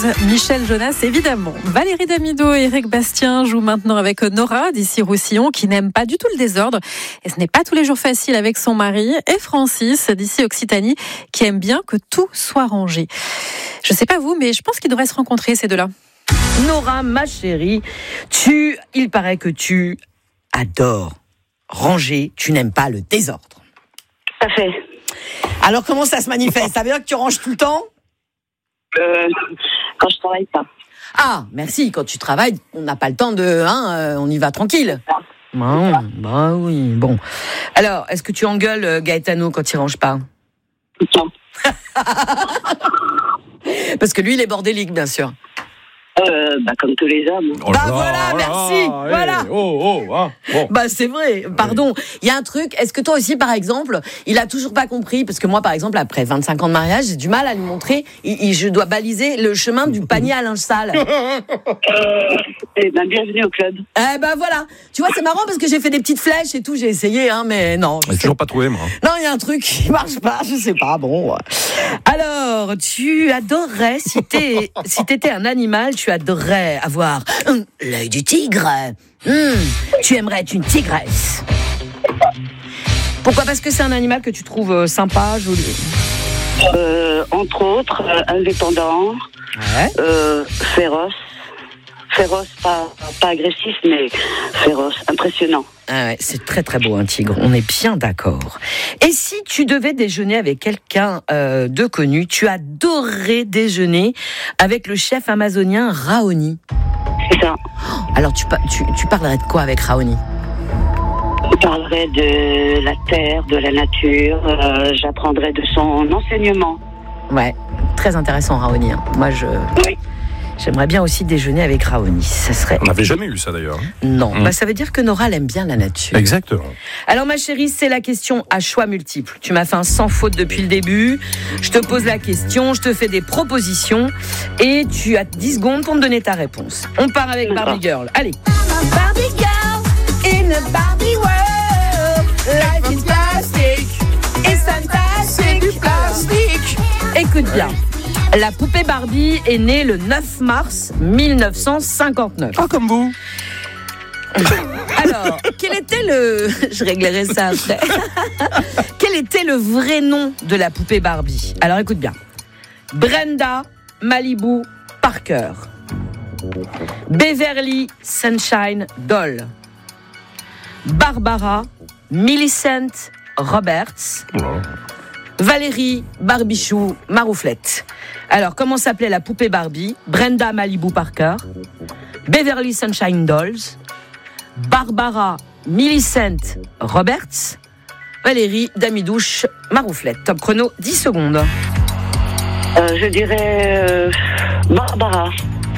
Michel Jonas, évidemment. Valérie Damido et Eric Bastien jouent maintenant avec Nora d'ici Roussillon, qui n'aime pas du tout le désordre. Et ce n'est pas tous les jours facile avec son mari. Et Francis d'ici Occitanie, qui aime bien que tout soit rangé. Je sais pas vous, mais je pense qu'ils devraient se rencontrer, ces deux-là. Nora, ma chérie, il paraît que tu adores ranger, tu n'aimes pas le désordre. Tout à fait. Alors comment ça se manifeste? Ça veut dire que tu ranges tout le temps? Quand je travaille pas. Ah, merci, quand tu travailles, on n'a pas le temps on y va tranquille. Bah oui, bon. Alors, est-ce que tu engueules Gaetano quand il range pas? Tout le temps. Parce que lui, il est bordélique, bien sûr. Comme tous les hommes. Merci. Voilà. Bon. Bah c'est vrai, pardon. Il y a un truc, est-ce que toi aussi, par exemple, il a toujours pas compris, parce que moi, par exemple, après 25 ans de mariage, j'ai du mal à lui montrer, je dois baliser le chemin du panier à linge sale. Bienvenue au club. Voilà. Tu vois, c'est marrant parce que j'ai fait des petites flèches et tout, j'ai essayé, mais non. J'ai toujours pas trouvé, moi. Non, il y a un truc qui marche pas, je sais pas, bon. Alors, tu adorerais, si t'étais un animal, tu adorerais avoir l'œil du tigre. Tu aimerais être une tigresse. Pourquoi? Parce que c'est un animal que tu trouves sympa, joli. Entre autres, indépendant, féroce. Féroce, pas agressif, mais féroce, impressionnant. Ah ouais, c'est très très beau un tigre, on est bien d'accord. Et si tu devais déjeuner avec quelqu'un de connu, tu adorerais déjeuner avec le chef amazonien Raoni. C'est ça. Alors tu parlerais de quoi avec Raoni? Je parlerai de la terre, de la nature, j'apprendrai de son enseignement. Ouais, très intéressant Raoni. Moi Oui. J'aimerais bien aussi déjeuner avec Raoni. Ça serait... On n'avait jamais eu ça d'ailleurs. Non, ça veut dire que Nora elle aime bien la nature. Exactement. Alors ma chérie, c'est la question à choix multiples. Tu m'as fait un sans faute depuis le début. Je te pose la question, je te fais des propositions et tu as 10 secondes pour me donner ta réponse. On part avec Barbie Girl. Allez. Barbie Girl in a Barbie world. Life is plastic. It's fantastic. C'est du plastique. Écoute bien. La poupée Barbie est née le 9 mars 1959. Ah, comme vous. Alors, quel était le... Je réglerai ça après. Quel était le vrai nom de la poupée Barbie? Alors, écoute bien. Brenda Malibu Parker. Beverly Sunshine Doll. Barbara Millicent Roberts. Valérie Barbichou Marouflette. Alors, comment s'appelait la poupée Barbie? Brenda Malibu Parker, Beverly Sunshine Dolls, Barbara Millicent Roberts, Valérie Damidouche Marouflette. Top chrono, 10 secondes. Je dirais Barbara.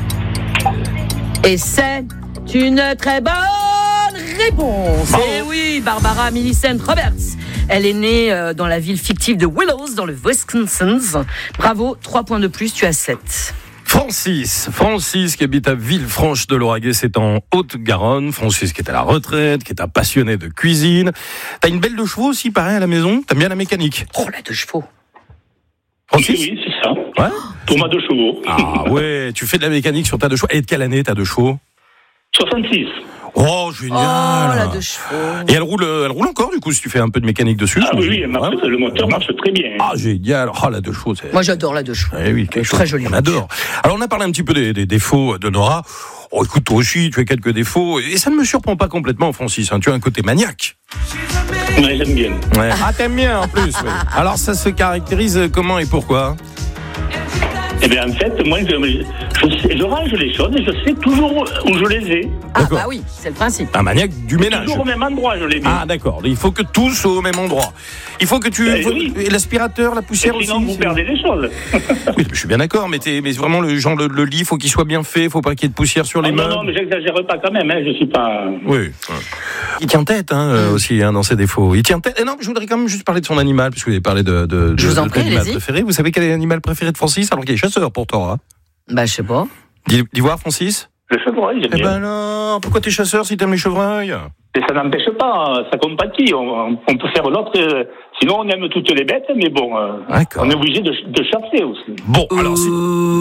Et c'est une très bonne réponse. Et oui, Barbara Millicent Roberts. Elle est née dans la ville fictive de Willows, dans le Wisconsin. Bravo, 3 points de plus, tu as 7. Francis qui habite à Villefranche-de-Lauragais, c'est en Haute-Garonne. Francis qui est à la retraite, qui est un passionné de cuisine. T'as une belle de chevaux aussi, pareil, à la maison? T'aimes bien la mécanique? Oh, la de chevaux. Francis? Oui, c'est ça. Ouais. Pour ma deux chevaux. Ah ouais, tu fais de la mécanique sur ta deux chevaux. Et de quelle année ta deux chevaux? 66. Oh, génial. Oh, la de chevaux. Et elle roule encore, du coup, si tu fais un peu de mécanique dessus? Ah oui, le moteur marche très bien. Ah, génial. Oh, la de chevaux. Moi, j'adore la de chevaux. Eh oui, quelque chose. Très jolie. On adore. Alors, on a parlé un petit peu des défauts de Nora. Oh, écoute, toi aussi, tu as quelques défauts. Et ça ne me surprend pas complètement, Francis. Tu as un côté maniaque. Ouais, j'aime bien. Ouais. Ah, t'aimes bien, en plus. Oui. Alors, ça se caractérise comment et pourquoi? Eh bien, en fait, moi, je range les choses et je sais toujours où je les ai. Ah, bah oui, c'est le principe. Un maniaque du ménage. Toujours au même endroit, je les mets. Ah, d'accord. Il faut que tout soit au même endroit. Il faut que tu... Oui. Et l'aspirateur, la poussière Et sinon, aussi. vous perdez les choses. Oui, je suis bien d'accord, mais vraiment le genre le lit, faut qu'il soit bien fait, faut pas qu'il y ait de poussière sur les meubles. Non, mais j'exagère pas quand même, je suis pas... Oui. Il tient tête, aussi, dans ses défauts. Il tient tête. Et non, je voudrais quand même juste parler de son animal, puisque vous avez parlé de je vous en prie, l'animal allez-y. préféré. Vous savez quel est l'animal préféré de Francis, alors qu'il est chasseur pourtant, hein? Bah, je sais pas. Dis voir, Francis. Le chevreuil, j'aime Eh bien. ben non, pourquoi t'es chasseur si t'aimes les chevreuils? Et ça n'empêche pas, ça compatit. On peut faire l'autre. Sinon, on aime toutes les bêtes, mais bon, D'accord. on est obligé de chasser aussi. Bon, alors...